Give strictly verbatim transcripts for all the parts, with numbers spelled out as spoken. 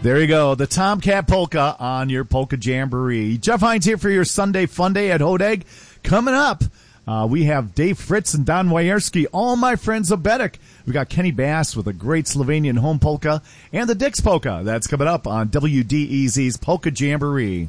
There you go, the Tomcat Polka on your Polka Jamboree. Jeff Hines here for your Sunday Fun Day at Hodag. Coming up, uh, we have Dave Fritz and Don Wierski, all my friends of Bedek. We got Kenny Bass with a great Slovenian home polka and the Dix Polka. That's coming up on W D E Z's Polka Jamboree.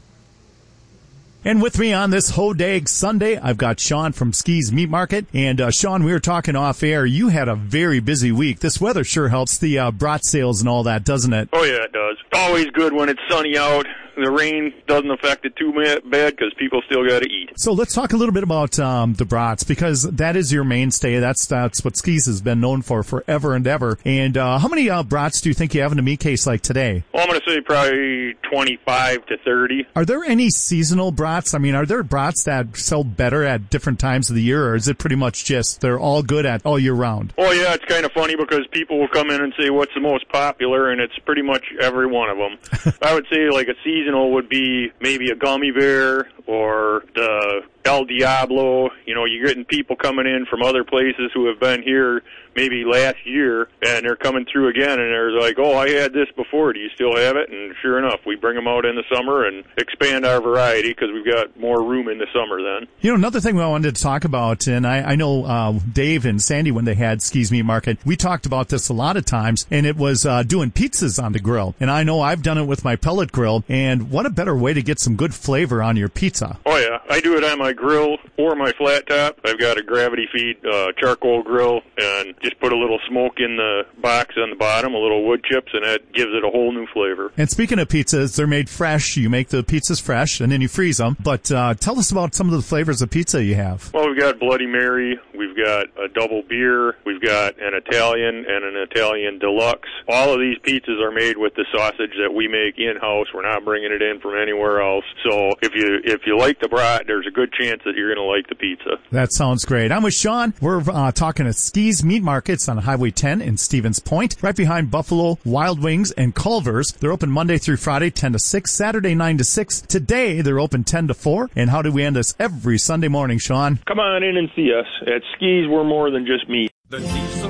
And with me on this Hodag Sunday, I've got Sean from Ski's Meat Market. And, uh, Sean, we were talking off air. You had a very busy week. This weather sure helps the, uh, brat sales and all that, doesn't it? Oh, yeah, it does. Always good when it's sunny out. The rain doesn't affect it too bad because people still got to eat. So let's talk a little bit about um, the brats, because that is your mainstay. That's that's what Skis has been known for forever and ever. And uh, how many uh, brats do you think you have in a meat case like today? Well, I'm going to say probably twenty-five to thirty. Are there any seasonal brats? I mean, are there brats that sell better at different times of the year, or is it pretty much just they're all good at all year round? Oh, yeah, it's kind of funny because people will come in and say, what's the most popular? And it's pretty much every one of them. I would say like a seasonal would be maybe a gummy bear or the El Diablo. You know, you're getting people coming in from other places who have been here maybe last year, and they're coming through again, and they're like, oh, I had this before. Do you still have it? And sure enough, we bring them out in the summer and expand our variety because we've got more room in the summer then. You know, another thing I wanted to talk about, and I, I know uh, Dave and Sandy, when they had Ski's Meat Market, we talked about this a lot of times, and it was uh, doing pizzas on the grill. And I know I've done it with my pellet grill, and what a better way to get some good flavor on your pizza. Oh, yeah. I do it on my grill or my flat top. I've got a gravity feed uh, charcoal grill, and just put a little smoke in the box on the bottom, a little wood chips, and that gives it a whole new flavor. And speaking of pizzas, they're made fresh. You make the pizzas fresh, and then you freeze them. But uh, tell us about some of the flavors of pizza you have. Well, we've got Bloody Mary, we've got a double beer, we've got an Italian and an Italian deluxe. All of these pizzas are made with the sausage that we make in-house. We're not bringing it in from anywhere else. So if you if you like the brat, there's a good chance that you're going to like the pizza. That sounds great. I'm with Sean. We're uh, talking at Ski's Meat Markets on Highway ten in Stevens Point, right behind Buffalo Wild Wings and Culver's. They're open Monday through Friday, ten to six, Saturday, nine to six. Today, they're open ten to four. And how do we end this every Sunday morning, Sean? Come on in and see us. At Ski's, we're more than just meat.